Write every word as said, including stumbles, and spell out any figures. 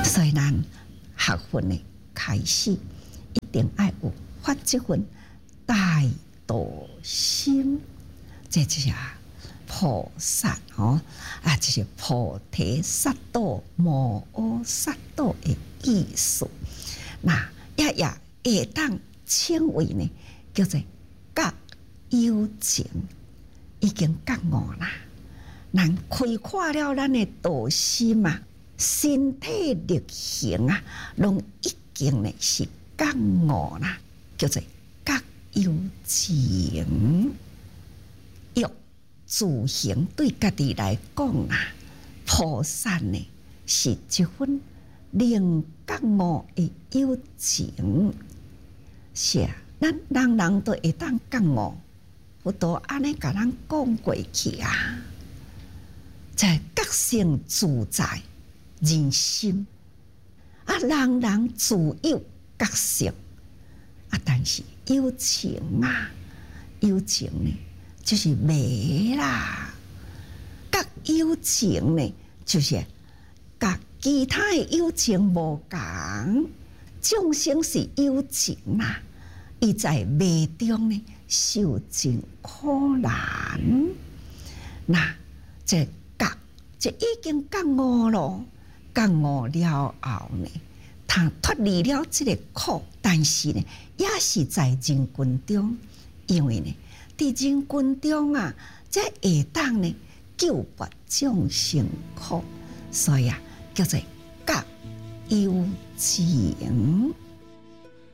所以咱学佛呢，开始一定要有发这份大道心，这就是啊菩萨哦，啊，就是菩提萨埵、摩诃萨埵的意思。那也也会当称为呢，叫做觉有情，已经觉悟啦。咱开阔了咱的道心嘛，身体力行啊，拢已经呢是觉悟啦，叫做觉有情。欲自行对家己来讲啊，菩萨呢是一份令觉悟的有情。是啊，咱人人都会当觉悟，佛陀安尼甲咱讲过去啊。在觉性自在人心啊，人人自有觉性啊，但是有情啊，有情呢就是迷啦。觉有情呢，就是甲其他的有情无同，众生是有情啦，伊在迷中呢受尽苦难。那这这已经觉悟咯，觉悟了后呢，他脱离了这个苦，但是呢，也是在人群中，因为呢，在人群中啊，这会当呢救拔众生苦，所以啊，叫做觉有情。